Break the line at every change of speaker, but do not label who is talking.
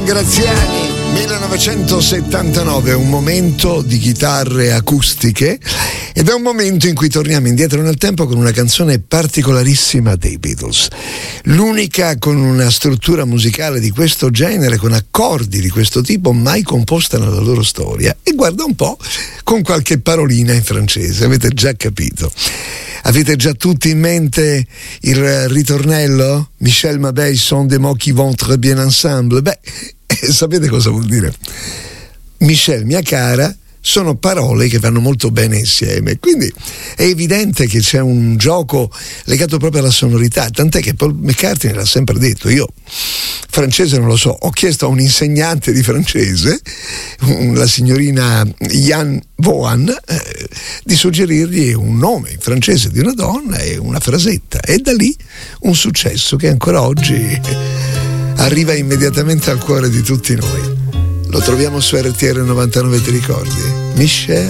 Graziani, 1979, un momento di chitarre acustiche ed è un momento in cui torniamo indietro nel tempo con una canzone particolarissima dei Beatles, l'unica con una struttura musicale di questo genere, con accordi di questo tipo mai composta nella loro storia, e guarda un po', con qualche parolina in francese, avete già capito. Avete già tutti in mente il ritornello? Michel Mabey, sont des mots qui vont très bien ensemble. Beh, sapete cosa vuol dire? Michel, mia cara, sono parole che vanno molto bene insieme, quindi è evidente che c'è un gioco legato proprio alla sonorità, tant'è che Paul McCartney l'ha sempre detto. Io francese non lo so, ho chiesto a un insegnante di francese, la signorina Yan Vaughan, di suggerirgli un nome in francese di una donna e una frasetta, e da lì un successo che ancora oggi arriva immediatamente al cuore di tutti noi. Lo troviamo su RTR 99, ti ricordi? Michel.